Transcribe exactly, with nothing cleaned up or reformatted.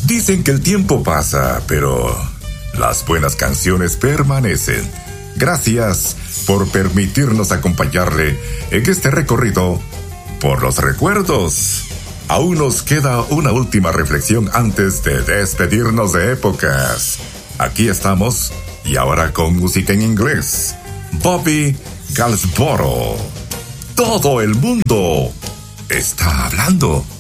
Dicen que el tiempo pasa, pero las buenas canciones permanecen. Gracias por permitirnos acompañarle en este recorrido por los recuerdos. Aún nos queda una última reflexión antes de despedirnos de épocas. Aquí estamos, y ahora con música en inglés. Bobby Galsborough. Todo el mundo está hablando.